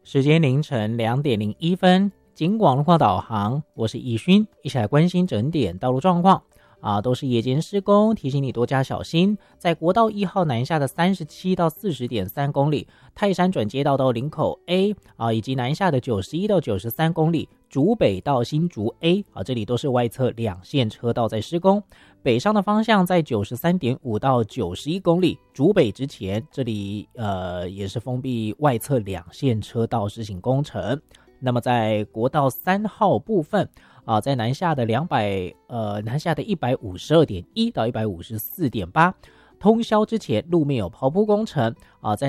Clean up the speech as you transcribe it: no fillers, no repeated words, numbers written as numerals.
时间凌晨2:01，警广路况导航，我是易勋，一起来关心整点道路状况都是夜间施工，提醒你多加小心。在国道1号南下的37到40.3公里，泰山转接道到林口 A 以及南下的91到93公里，竹北到新竹 A 这里都是外侧两线车道在施工。北上的方向在93.5到91公里，竹北之前这里也是封闭外侧两线车道施行工程。那么在国道3号部分在南下的152.1到154.8，通宵之前路面有刨铺工程在